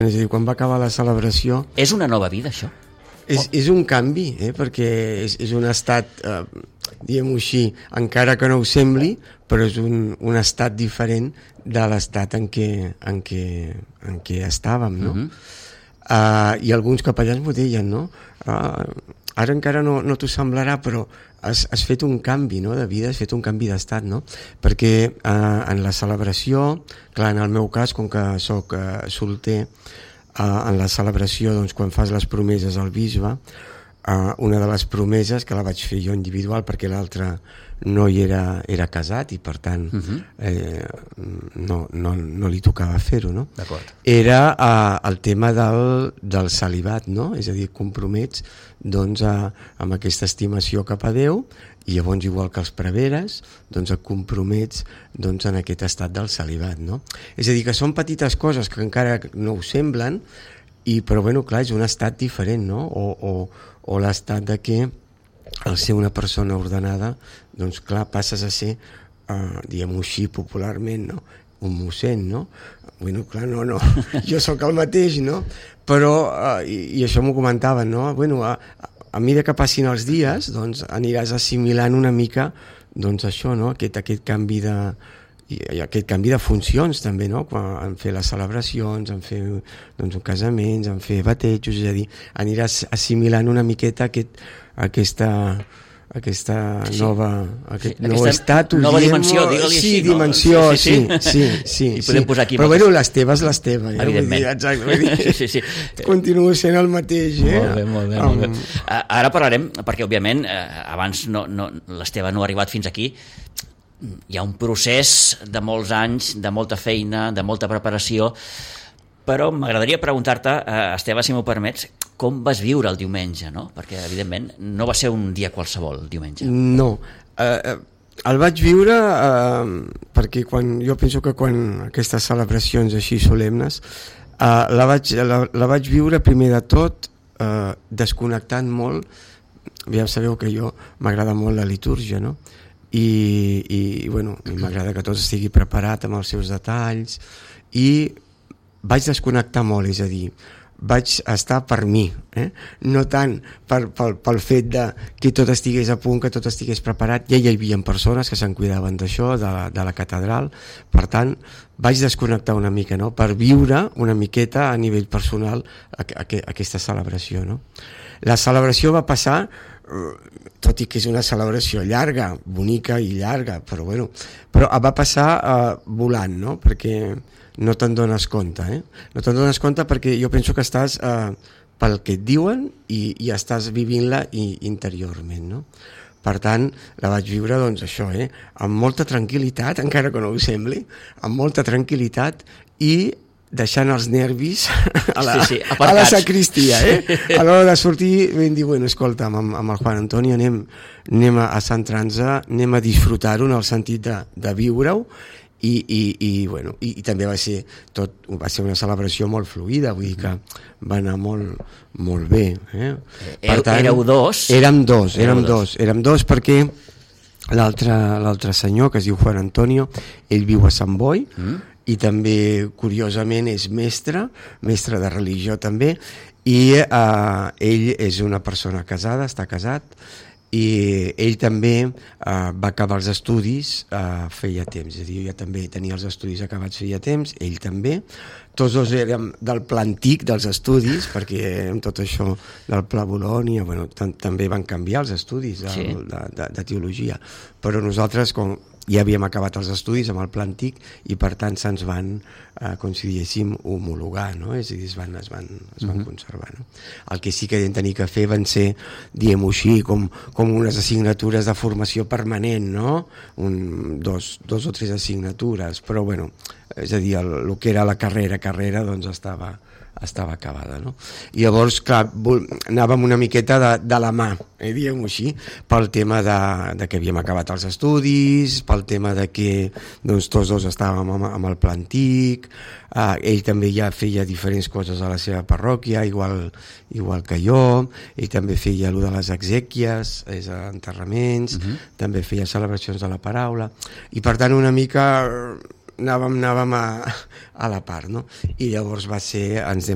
És a dir, quan va acabar la celebració... És una nova vida, això? És un canvi, perquè és un estat, diguem-ho així, encara que no ho sembli, però és un estat diferent de l'estat en què estàvem, no? I alguns capellans m'ho deien, no? Ara encara no t'ho semblarà, però has fet un canvi, no?, de vida, has fet un canvi d'estat, no? Perquè en la celebració, clar, en el meu cas, com que soc solter, en la celebració, doncs, quan fas les promeses al bisbe, una de les promeses, que la vaig fer jo individual perquè l'altre no hi era casat i per tant no li tocava fer-ho, no? Era el tema del celibat, no? És a dir, compromets doncs, amb aquesta estimació cap a Déu, i llavors, igual que els preveres, doncs et compromets doncs, en aquest estat del celibat, no? És a dir, que són petites coses que encara no ho semblen, però bueno, clar, és un estat diferent, no? O l'estat de que al ser una persona ordenada, doncs clar, passes a ser, diguem-ho així popularment, no?, un mossèn, no? Bueno, clar, no, jo sóc el mateix, no? Però, i això m'ho comentaven, no? Bueno, a mesura que passin els dies, doncs aniràs assimilant una mica, doncs això, no? Aquest canvi de funcions també, no? En fer les celebracions, en fer doncs, casaments, en fer batejos, és a dir, aniràs assimilant una miqueta aquest nou estatus, nova dimensió, digue-li així, sí, dimensió, sí. I podem posar aquí, però bueno, l'Esteve és l'Esteve, evidentment, continuo sent el mateix, molt bé. Ara parlarem, perquè òbviament abans l'Esteve no ha arribat fins aquí. Hi ha un procés de molts anys, de molta feina, de molta preparació, però m'agradaria preguntar-te, Esteve, si m'ho permets, com vas viure el diumenge, no? Perquè, evidentment, no va ser un dia qualsevol, el diumenge. No, el vaig viure perquè jo penso que quan aquestes celebracions així solemnes, la vaig viure primer de tot desconnectant molt. Ja sabeu que jo m'agrada molt la litúrgia, no? I bueno, m'agrada que tot estigui preparat amb els seus detalls, i vaig desconnectar molt, és a dir, vaig estar per mi, no tant pel fet de que tot estigués a punt, que tot estigués preparat. Ja hi havia persones que se'n cuidaven d'això, de la catedral, per tant vaig desconnectar una mica, no?, per viure una miqueta a nivell personal aquesta celebració, no? La celebració va passar, tot i que és una celebració llarga, bonica i llarga, però va passar volant, no?, perquè no te'n dones compte, no te'n dones compte, perquè jo penso que estàs pel que et diuen i estàs vivint-la interiorment, no? Per tant, la vaig viure, doncs, això, amb molta tranquil·litat, encara que no ho sembli, amb molta tranquil·litat, i deixant els nervis a la sacristia, a l'hora de sortir vam dir, bueno, escolta, amb el Juan Antonio anem a centrar-nos, anem a disfrutar-ho en el sentit de viure-ho, i també va ser una celebració molt fluida, vull dir que va anar molt bé. Per tant, éreu dos? Érem dos perquè l'altre senyor, que es diu Juan Antonio, ell viu a Sant Boi, i també, curiosament, és mestre de religió també, i ell és una persona casada, està casat, i ell també va acabar els estudis feia temps, és a dir, jo ja també tenia els estudis acabats feia temps, ell també, tots dos érem del pla antic dels estudis, perquè amb tot això del Pla Bolònia, també van canviar els estudis de teologia, però nosaltres, com ja havíem acabat els estudis amb el pla antic, i per tant se'ns van, com si diguéssim, homologar, no? És a dir, es van conservar, no? El que sí que vam tenir que fer van ser, diguem-ho així, com unes assignatures de formació permanent, no? Dos o tres assignatures, però bueno, és a dir, el que era la carrera, doncs estava acabada, no? I llavors, clar, anàvem una miqueta de la mà, diguem-ho així, pel tema de que havíem acabat els estudis, pel tema de que doncs, tots dos estàvem amb el pla antic, ell també ja feia diferents coses a la seva parròquia, igual que jo, ell també feia allò de les exèquies, els enterraments, també feia celebracions de la paraula, i per tant una mica anàvem a la part, no? I llavors ens